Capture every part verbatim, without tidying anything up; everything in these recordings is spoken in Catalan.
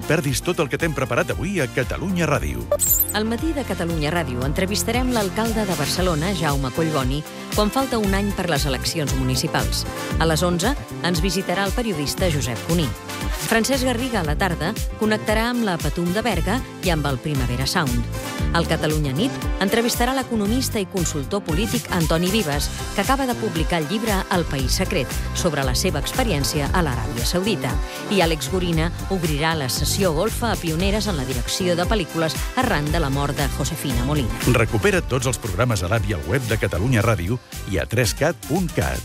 perdis tot el que t'hem preparat avui a Catalunya Ràdio. Al matí de Catalunya Ràdio entrevistarem l'alcalde de Barcelona, Jaume Collboni, quan falta un any per les eleccions municipals. A les onze ens visitarà el periodista Josep Cuní. Francesc Garriga a la tarda connectarà amb la Patum de Berga i amb el Primavera Sound. Al Catalunya Nit entrevistarà l'economista i consultor polític Antoni Vives, que acaba de publicar el llibre El País Secret, sobre la seva experiència a l'Aràbia Saudita. I Àlex Gorina obrirà la sessió golfa a pioneres en la direcció de pel·lícules arran de la mort de Josefina Molina. Recupera tots els programes a l'app i al web de Catalunya Ràdio i a tres cat punt cat.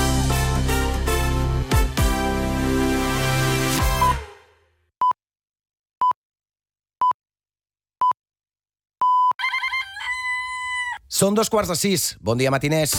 Són dos quarts de sis. Bon dia, matiners.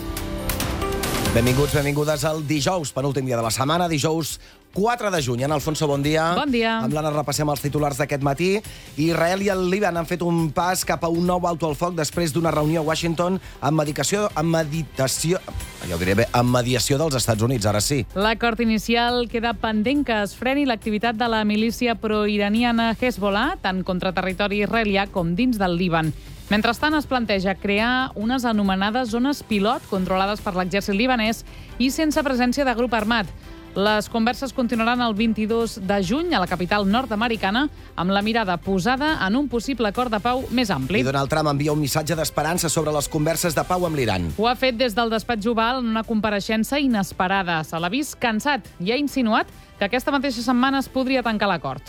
Benvinguts, benvingudes al dijous, penúltim dia de la setmana, dijous quatre de juny. En Alfonso, bon dia. Bon dia. Amb l'Anna repassem els titulars d'aquest matí. Israel i el Líban han fet un pas cap a un nou alto al foc després d'una reunió a Washington amb medicació, amb meditació, ja ho diré bé, amb mediació dels Estats Units, ara sí. L'acord inicial queda pendent que es freni l'activitat de la milícia proiraniana Hezbollah, tant contra territori israelià com dins del Líban. Mentrestant, es planteja crear unes anomenades zones pilot controlades per l'exèrcit libanès i sense presència de grup armat. Les converses continuaran el vint-i-dos de juny a la capital nord-americana amb la mirada posada en un possible acord de pau més ampli. I Donald Trump envia un missatge d'esperança sobre les converses de pau amb l'Iran. Ho ha fet des del despatx Oval en una compareixença inesperada. Se l'ha vist cansat i ha insinuat que aquesta mateixa setmana es podria tancar l'acord.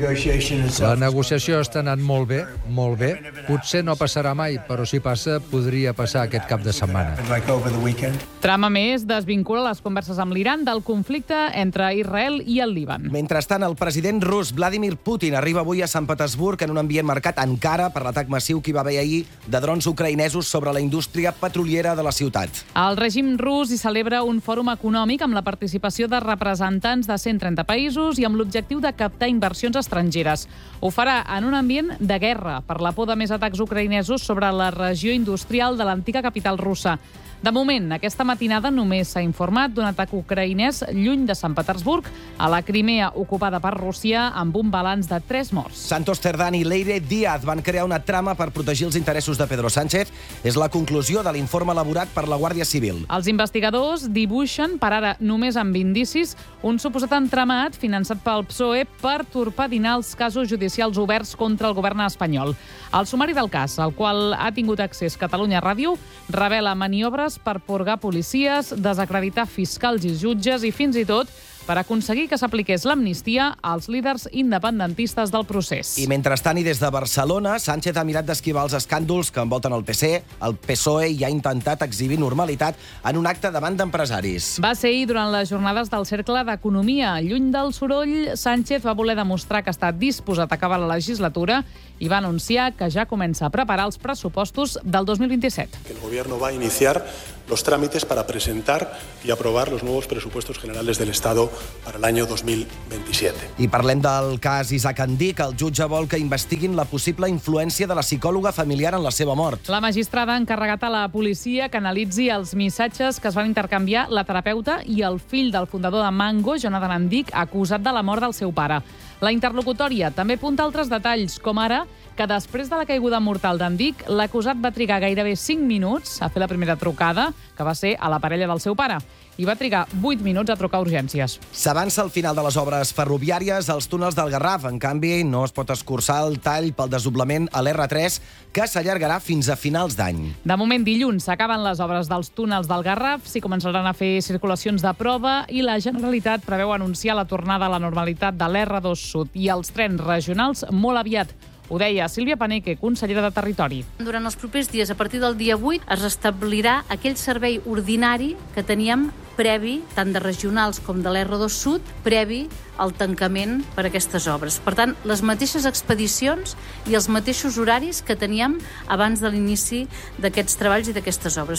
La negociació està anant molt bé, molt bé. Potser no passarà mai, però si passa, podria passar aquest cap de setmana. Trump, a més, desvincula les converses amb l'Iran del conflicte entre Israel i el Líban. Mentrestant, el president rus Vladimir Putin arriba avui a Sant Petersburg en un ambient marcat encara per l'atac massiu que hi va haver ahir de drons ucraïnesos sobre la indústria petroliera de la ciutat. El règim rus hi celebra un fòrum econòmic amb la participació de representants de cent trenta països i amb l'objectiu de captar inversions estrangeres. Ho farà en un ambient de guerra per la por de més atacs ucraïnesos sobre la regió industrial de l'antiga capital russa. De moment, aquesta matinada només s'ha informat d'un atac ucraïnès lluny de Sant Petersburg, a la Crimea ocupada per Rússia, amb un balanç de tres morts. Santos Cerdán i Leire Díaz van crear una trama per protegir els interessos de Pedro Sánchez. És la conclusió de l'informe elaborat per la Guàrdia Civil. Els investigadors dibuixen, per ara només amb indicis, un suposat entramat finançat pel P S O E per torpedinar els casos judicials oberts contra el govern espanyol. El sumari del cas, al qual ha tingut accés Catalunya Ràdio, revela maniobres per purgar policies, desacreditar fiscals i jutges i fins i tot per aconseguir que s'apliqués l'amnistia als líders independentistes del procés. I mentrestant, i des de Barcelona, Sánchez ha mirat d'esquivar els escàndols que envolten el P C. El P S O E hi ha intentat exhibir normalitat en un acte davant d'empresaris. Va ser ahir durant les jornades del Cercle d'Economia. Lluny del soroll, Sánchez va voler demostrar que està disposat a acabar la legislatura i va anunciar que ja comença a preparar els pressupostos del dos mil vint-i-set. El Gobierno va a iniciar los trámites para presentar y aprobar los nuevos presupuestos generales del Estado para el año dos mil veintisiete. I parlem del cas Isaac Andic. El jutge vol que investiguin la possible influència de la psicòloga familiar en la seva mort. La magistrada ha encarregat a la policia que analitzi els missatges que es van intercanviar la terapeuta i el fill del fundador de Mango, Jonathan Andic, acusat de la mort del seu pare. La interlocutòria també apunta altres detalls, com ara que després de la caiguda mortal d'Andic, l'acusat va trigar gairebé cinc minuts a fer la primera trucada, que va ser a la parella del seu pare, i va trigar vuit minuts a trucar a urgències. S'avança al final de les obres ferroviàries als túnels del Garraf. En canvi, no es pot escurçar el tall pel desdoblament a l'R tres, que s'allargarà fins a finals d'any. De moment, dilluns s'acaben les obres dels túnels del Garraf, s'hi començaran a fer circulacions de prova i la Generalitat preveu anunciar la tornada a la normalitat de l'R dos Sud i els trens regionals molt aviat. Ho deia Sílvia Paneque, consellera de Territori. Durant els propers dies, a partir del dia vuit, es restablirà aquell servei ordinari que teníem previ, tant de regionals com de l'R dos Sud, previ al tancament per aquestes obres. Per tant, les mateixes expedicions i els mateixos horaris que teníem abans de l'inici d'aquests treballs i d'aquestes obres.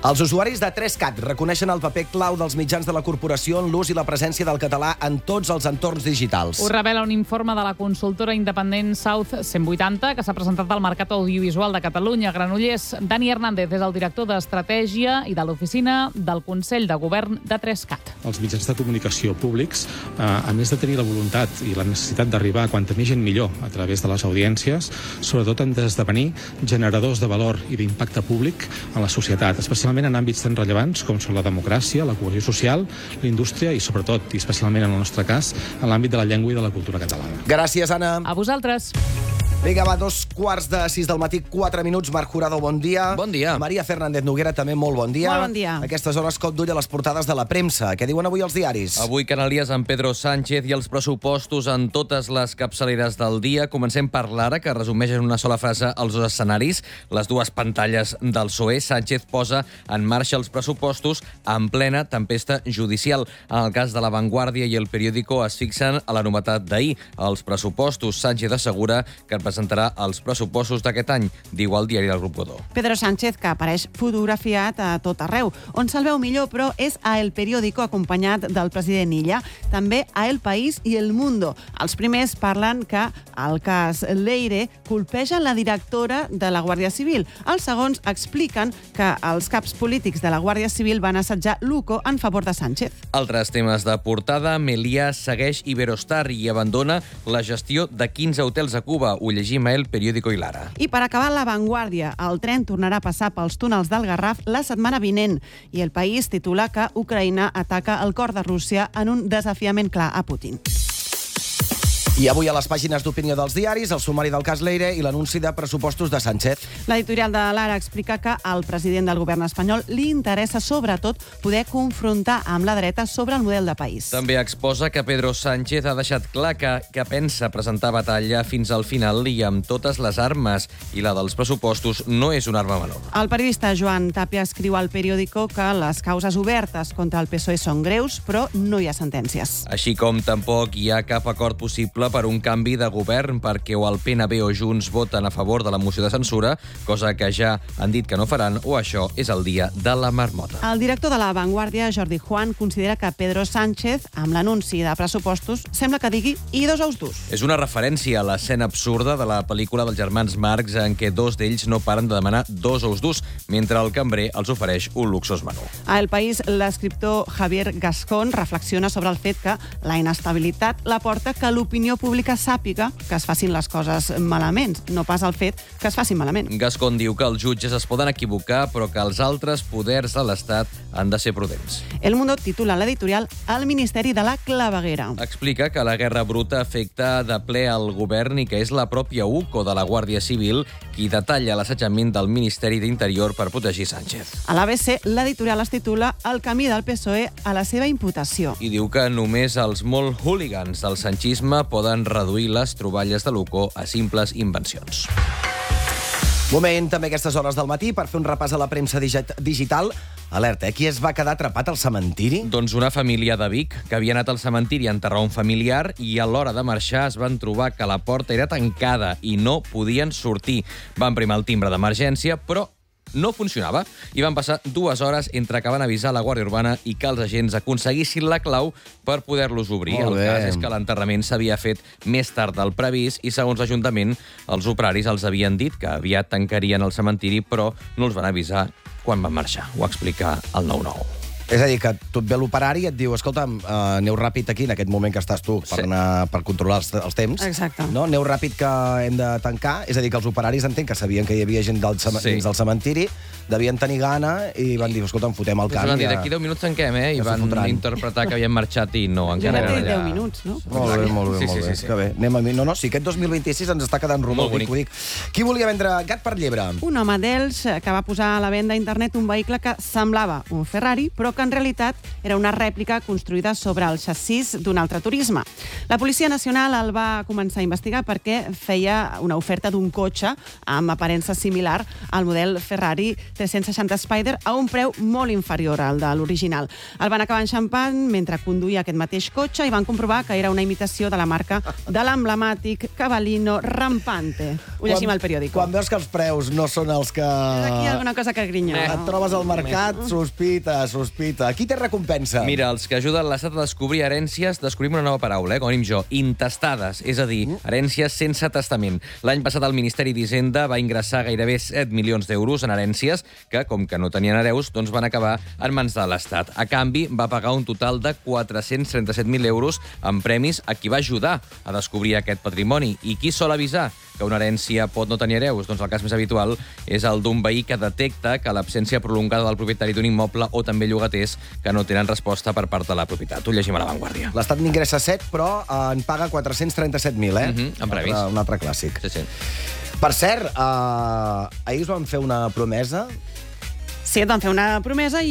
Els usuaris de tres cat reconeixen el paper clau dels mitjans de la corporació en l'ús i la presència del català en tots els entorns digitals. Ho revela un informe de la consultora independent South cent vuitanta, que s'ha presentat al Mercat Audiovisual de Catalunya. Granollers, Dani Hernández és el director d'Estratègia i de l'oficina del Consell de Govern de tres cat. Els mitjans de comunicació públics, eh, a més de tenir la voluntat i la necessitat d'arribar a quanta més gent millor a través de les audiències, sobretot han d'esdevenir generadors de valor i d'impacte públic en la societat, especialment en àmbits tan rellevants com són la democràcia, la cohesió social, la indústria i, sobretot, i especialment en el nostre cas, en l'àmbit de la llengua i de la cultura catalana. Gràcies, Anna. A vosaltres. Vinga, va, dos quarts de sis del matí, quatre minuts. Marc Jurado, bon dia. Bon dia. Maria Fernández Noguera, també molt bon dia. Molt bon dia. A aquestes hores, cop d'ull a les portades de la premsa. Què diuen avui els diaris? Avui Canalies amb Pedro Sánchez i els pressupostos en totes les capçaleres del dia. Comencem per l'Ara, que resumeix en una sola frase els dos escenaris. Les dues pantalles del P S O E. Sánchez posa en marxa els pressupostos en plena tempesta judicial. En el cas de La Vanguardia i El Periódico es fixen a la novetat d'ahir. Els pressupostos. Sánchez assegura que presentarà els pressupostos d'aquest any, diu el diari del Grup Godó. Pedro Sánchez, que apareix fotografiat a tot arreu. On se'l veu millor, però, és a El Periódico, acompanyat del president Illa. També a El País i El Mundo. Els primers parlen que el cas Leire colpeja la directora de la Guàrdia Civil. Els segons expliquen que els caps polítics de la Guàrdia Civil van assetjar Luco en favor de Sánchez. Altres temes de portada. Meliá segueix Iberostar i abandona la gestió de quinze hotels a Cuba. Ho llegim a El Periódico i l'Ara. I per acabar, La Vanguardia. El tren tornarà a passar pels túnels del Garraf la setmana vinent. I El País titula que Ucraïna ataca el cor de Rússia en un desafiament clar a Putin. I avui a les pàgines d'opinió dels diaris, el sumari del cas Leire i l'anunci de pressupostos de Sánchez. L'editorial de l'Ara explica que al president del govern espanyol li interessa sobretot poder confrontar amb la dreta sobre el model de país. També exposa que Pedro Sánchez ha deixat clar que, que pensa presentar batalla fins al final i amb totes les armes, i la dels pressupostos no és una arma menor. El periodista Joan Tàpia escriu al Periódico que les causes obertes contra el P S O E són greus, però no hi ha sentències. Així com tampoc hi ha cap acord possible per un canvi de govern, perquè o el P N B o Junts voten a favor de la moció de censura, cosa que ja han dit que no faran, o això és el dia de la marmota. El director de La Vanguardia, Jordi Juan, considera que Pedro Sánchez, amb l'anunci de pressupostos, sembla que digui i dos ous durs. És una referència a l'escena absurda de la pel·lícula dels germans Marx en què dos d'ells no paren de demanar dos ous durs, mentre el cambrer els ofereix un luxós menú. A El País, l'escriptor Javier Gascón reflexiona sobre el fet que la inestabilitat la porta que l'opinió pública sàpiga que es facin les coses malament, no pas el fet que es facin malament. Gascón diu que els jutges es poden equivocar, però que els altres poders de l'Estat han de ser prudents. El Mundo titula l'editorial El Ministeri de la Claveguera. Explica que la guerra bruta afecta de ple al govern i que és la pròpia U C O de la Guàrdia Civil qui detalla l'assetjament del Ministeri d'Interior per protegir Sánchez. A l'A B C, l'editorial es titula El camí del P S O E a la seva imputació. I diu que només els molt hooligans del sanchisme poden reduir les troballes de l'U C O a simples invencions. Moment també a aquestes hores del matí per fer un repàs a la premsa digital. Alerta, eh? Qui es va quedar atrapat al cementiri? Doncs una família de Vic, que havia anat al cementiri a enterrar un familiar i a l'hora de marxar es van trobar que la porta era tancada i no podien sortir. Van primar el timbre d'emergència, però no funcionava, i van passar dues hores entre que van avisar la Guàrdia Urbana i que els agents aconseguissin la clau per poder-los obrir. Molt el bé. cas és que l'enterrament s'havia fet més tard del previst i, segons l'Ajuntament, els operaris els havien dit que aviat tancarien el cementiri, però no els van avisar quan van marxar. Ho explica el nou nou. És a dir, que tu et ve l'operari i et diu escolta'm, uh, aneu ràpid aquí, en aquest moment que estàs tu, per, Sí. anar, per controlar els, els temps. Exacte. No? Aneu ràpid que hem de tancar. És a dir, que els operaris entenc que sabien que hi havia gent del cem Sí. dins del cementiri, devien tenir gana i van dir, escolta'm, fotem el Doncs camp. van dir, ja. d'aquí deu minuts tanquem, eh? I Ja s'ho van fotran. interpretar que havien marxat i no, Jo encara ja eren té allà. deu minuts, no? Molt bé, molt bé, Sí, molt sí, bé. sí, sí. Que bé. Anem a... No, no, sí, aquest dos mil vint-i-sis ens està quedant rodó, Molt dic, bonic. ho dic. Qui volia vendre gat per llebre? Un home d'Elx que va posar a la venda a internet un vehicle que semblava un Ferrari, però que que en realitat era una rèplica construïda sobre el xassís d'un altre turisme. La Policia Nacional el va començar a investigar perquè feia una oferta d'un cotxe amb aparença similar al model Ferrari tres-cents seixanta Spider a un preu molt inferior al de l'original. El van acabar enxampant mentre conduïa aquest mateix cotxe i van comprovar que era una imitació de la marca de l'emblemàtic Cavallino Rampante. Ho llegim al periòdico. Quan veus que els preus no són els que... Aquí hi ha alguna cosa que grinyó. Et trobes al mercat, sospita, sospita. Qui té recompensa? Mira, els que ajuden l'Estat a descobrir herències, descobrim una nova paraula, eh, com anem jo, intestades, és a dir, herències sense testament. L'any passat el Ministeri d'Hisenda va ingressar gairebé set milions d'euros en herències que, com que no tenien hereus, doncs van acabar en mans de l'Estat. A canvi, va pagar un total de quatre-cents trenta-set mil euros en premis a qui va ajudar a descobrir aquest patrimoni. I qui sol avisar que una herència pot no tenir hereus? Doncs el cas més habitual és el d'un veí que detecta que l'absència prolongada del propietari d'un immoble o també llogaters que no tenen resposta per part de la propietat. Ho llegim a La Vanguardia. L'Estat n'ingressa set, però en paga quatre-cents trenta-set mil, eh? Uh -huh, en premis. Un altre, un altre clàssic. Sí, sí. Per cert, uh, ahir us van fer una promesa. Sí, et van fer una promesa i